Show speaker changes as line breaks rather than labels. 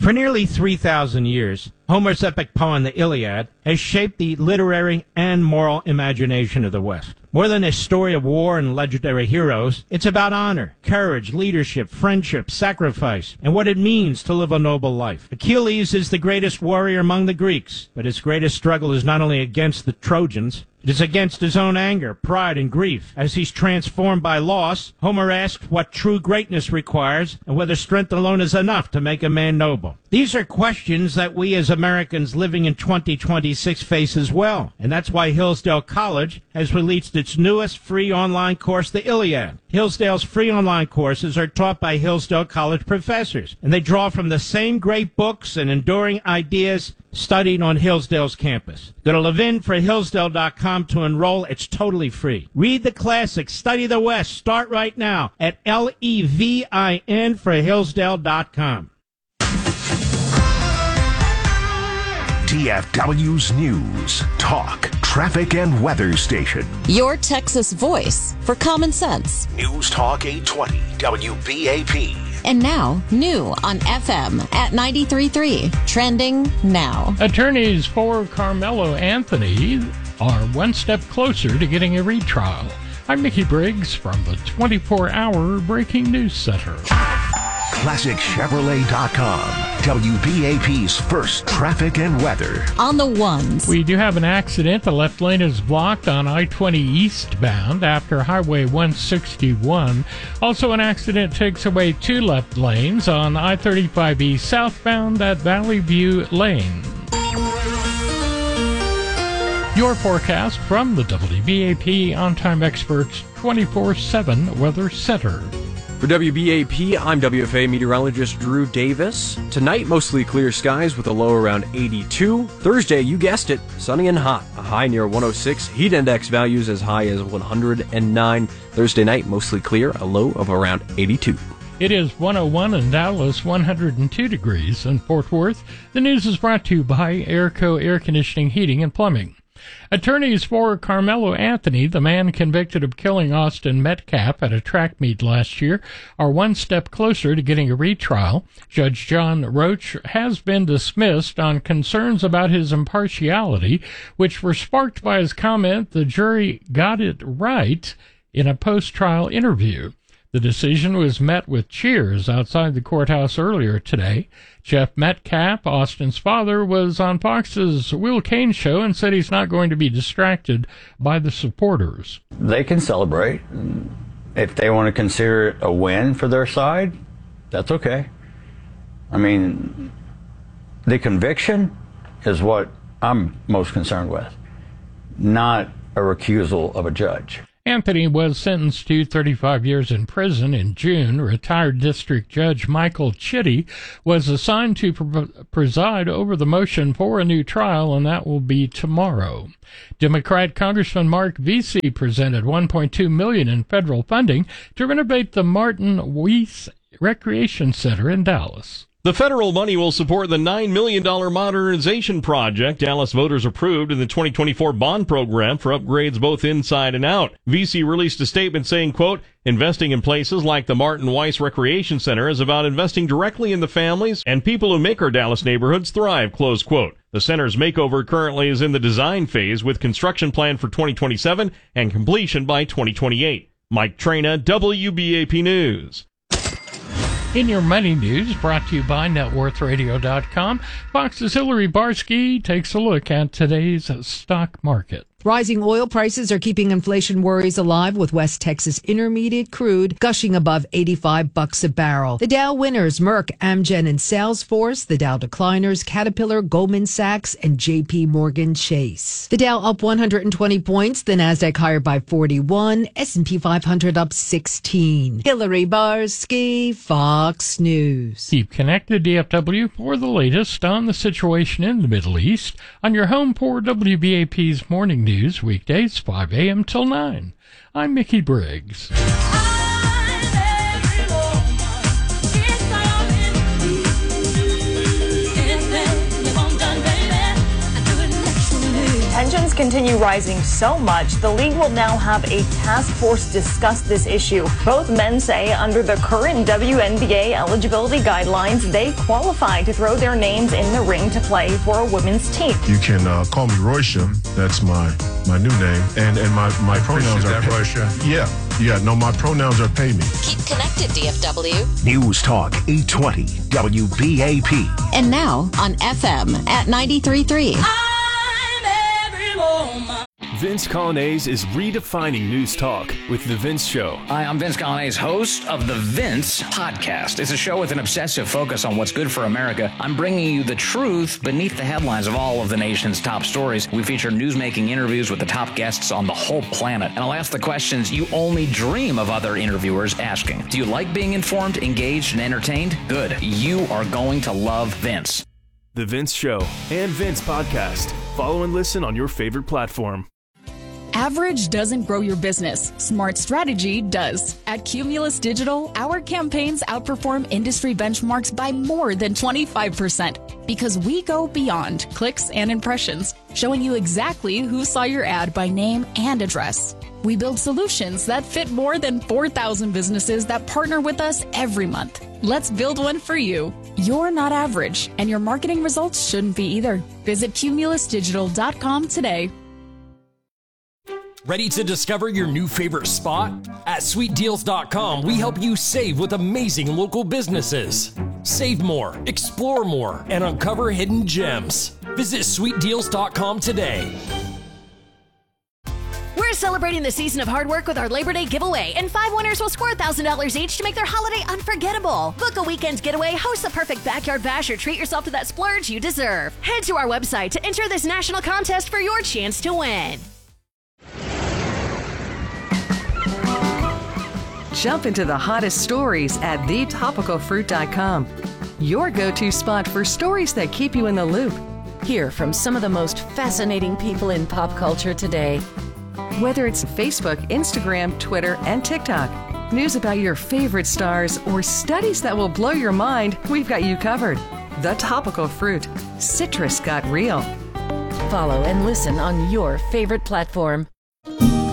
For nearly 3,000 years, Homer's epic poem, the Iliad, has shaped the literary and moral imagination of the West. More than a story of war and legendary heroes, it's about honor, courage, leadership, friendship, sacrifice, and what it means to live a noble life. Achilles is the greatest warrior among the Greeks, but his greatest struggle is not only against the Trojans, it is against his own anger, pride, and grief. As he's transformed by loss, Homer asks what true greatness requires and whether strength alone is enough to make a man noble. These are questions that we as Americans living in 2026 face as well, and that's why Hillsdale College has released its newest free online course, the Iliad. Hillsdale's free online courses are taught by Hillsdale College professors, and they draw from the same great books and enduring ideas studied on Hillsdale's campus. Go to levinforhillsdale.com to enroll. It's totally free. Read the classics, study the West. Start right now at LEVIN for Hillsdale.com.
TFW's News, Talk, Traffic, and Weather Station.
Your Texas voice for common sense.
News Talk 820, WBAP.
And now, new on FM at 93.3. Trending now.
Attorneys for Carmelo Anthony are one step closer to getting a retrial. I'm Mickey Briggs from the 24-hour Breaking News Center.
ClassicChevrolet.com, WBAP's first traffic and weather.
On the ones.
We do have an accident. The left lane is blocked on I-20 eastbound after Highway 161. Also, an accident takes away two left lanes on I-35E southbound at Valley View Lane. Your forecast from the WBAP On-Time Experts 24/7 Weather Center.
For WBAP, I'm WFA meteorologist Drew Davis. Tonight, mostly clear skies with a low around 82. Thursday, you guessed it, sunny and hot. A high near 106. Heat index values as high as 109. Thursday night, mostly clear, a low of around 82.
It is 101 in Dallas, 102 degrees in Fort Worth. The news is brought to you by Airco Air Conditioning, Heating, and Plumbing. Attorneys for Carmelo Anthony, the man convicted of killing Austin Metcalf at a track meet last year, are one step closer to getting a retrial. Judge John Roach has been dismissed on concerns about his impartiality, which were sparked by his comment the jury got it right in a post-trial interview. The decision was met with cheers outside the courthouse earlier today. Jeff Metcalf, Austin's father, was on Fox's Will Cain show and said he's not going to be distracted by the supporters.
They can celebrate. If they want to consider it a win for their side, that's okay. I mean, the conviction is what I'm most concerned with, not a recusal of a judge.
Anthony was sentenced to 35 years in prison in June. Retired District Judge Michael Chitty was assigned to preside over the motion for a new trial, and that will be tomorrow. Democrat Congressman Mark Vesey presented $1.2 million in federal funding to renovate the Martin Weiss Recreation Center in Dallas.
The federal money will support the $9 million modernization project Dallas voters approved in the 2024 bond program for upgrades both inside and out. VC released a statement saying, quote, investing in places like the Martin Weiss Recreation Center is about investing directly in the families and people who make our Dallas neighborhoods thrive, close quote. The center's makeover currently is in the design phase with construction planned for 2027 and completion by 2028. Mike Trina, WBAP News.
In your money news, brought to you by NetWorthRadio.com, Fox's Hillary Barsky takes a look at today's stock market.
Rising oil prices are keeping inflation worries alive, with West Texas Intermediate crude gushing above $85 a barrel. The Dow winners, Merck, Amgen, and Salesforce. The Dow decliners, Caterpillar, Goldman Sachs, and JP Morgan Chase. The Dow up 120 points, the Nasdaq higher by 41, S&P 500 up 16. Hillary Barsky, Fox News.
Keep connected, DFW, for the latest on the situation in the Middle East on your home for WBAP's Morning News, weekdays 5 a.m. till 9. I'm Mickey Briggs.
Tensions continue rising so much, the league will now have a task force discuss this issue. Both men say under the current WNBA eligibility guidelines, they qualify to throw their names in the ring to play for a women's team.
You can call me Roysha. That's my new name. And my pronouns are Roysha. Yeah, no, my pronouns are pay me.
Keep connected, DFW.
News Talk 820 WBAP.
And now on FM at 93.3.
Vince Coglianese is redefining news talk with The Vince Show.
Hi, I'm Vince Coglianese, host of The Vince Podcast. It's a show with an obsessive focus on what's good for America. I'm bringing you the truth beneath the headlines of all of the nation's top stories. We feature news-making interviews with the top guests on the whole planet. And I'll ask the questions you only dream of other interviewers asking. Do you like being informed, engaged, and entertained? Good. You are going to love Vince.
The Vince Show and Vince Podcast. Follow and listen on your favorite platform.
Average doesn't grow your business. Smart strategy does. At Cumulus Digital, our campaigns outperform industry benchmarks by more than 25% because we go beyond clicks and impressions, showing you exactly who saw your ad by name and address. We build solutions that fit more than 4,000 businesses that partner with us every month. Let's build one for you. You're not average, and your marketing results shouldn't be either. Visit cumulusdigital.com today.
Ready to discover your new favorite spot? At sweetdeals.com, we help you save with amazing local businesses. Save more, explore more, and uncover hidden gems. Visit sweetdeals.com today.
We're celebrating the season of hard work with our Labor Day giveaway, and 5 winners will score $1,000 each to make their holiday unforgettable. Book a weekend getaway, host the perfect backyard bash, or treat yourself to that splurge you deserve. Head to our website to enter this national contest for your chance to win.
Jump into the hottest stories at thetopicalfruit.com. Your go-to spot for stories that keep you in the loop.
Hear from some of the most fascinating people in pop culture today.
Whether it's Facebook, Instagram, Twitter, and TikTok, news about your favorite stars, or studies that will blow your mind, we've got you covered. The Topical Fruit. Citrus got real.
Follow and listen on your favorite platform.